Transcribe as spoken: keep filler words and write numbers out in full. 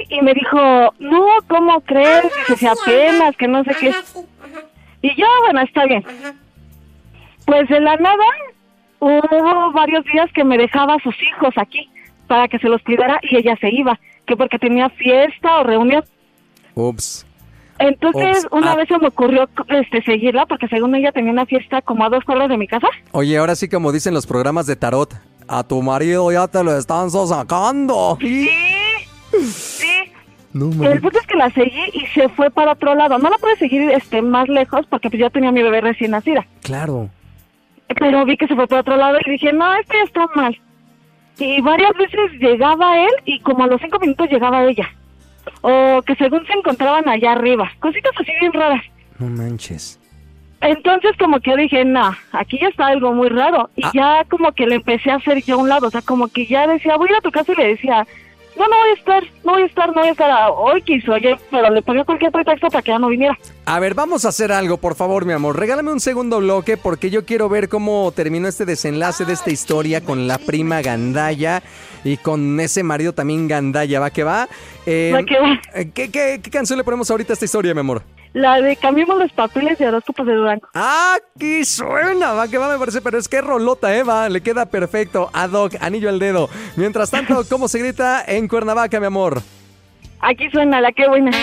y me dijo, no, ¿cómo crees? Dice, si apenas, que no sé qué. Y yo, bueno, está bien. Pues de la nada, hubo varios días que me dejaba a sus hijos aquí para que se los cuidara y ella se iba, que porque tenía fiesta o reunión. Ups. Entonces, Ups. una Ah. vez se me ocurrió este, seguirla, porque según ella tenía una fiesta como a dos cuadras de mi casa. Oye, ahora sí como dicen los programas de tarot, a tu marido ya te lo están sacando. Sí, sí. No, El punto es que la seguí y se fue para otro lado. No la pude seguir este, más lejos porque pues yo tenía a mi bebé recién nacida. Claro. Pero vi que se fue para otro lado y dije, no, esto ya está mal. Y varias veces llegaba él y como a los cinco minutos llegaba ella. O que según se encontraban allá arriba. Cositas así bien raras. No manches. Entonces como que dije, no, aquí ya está algo muy raro. Y Ah. ya como que le empecé a hacer yo a un lado. O sea, como que ya decía, voy a ir a tu casa y le decía, no, no voy a estar, no voy a estar, no voy a estar. Ah, hoy quiso, oye, pero le ponía cualquier pretexto para que ya no viniera. A ver, vamos a hacer algo, por favor, mi amor. Regálame un segundo bloque porque yo quiero ver cómo terminó este desenlace de esta historia con la prima Gandaya y con ese marido también Gandaya. ¿Va que va? Eh, Va que va. ¿qué, qué, ¿Qué canción le ponemos ahorita a esta historia, mi amor? La de cambiemos los papeles de horóscopos de Durango. ¡Ah, qué suena! Va que va, me parece, pero es que rolota, ¿eh? Va, le queda perfecto. Ad hoc, anillo al dedo. Mientras tanto, ¿cómo se grita en Cuernavaca, mi amor? Aquí suena la que buena.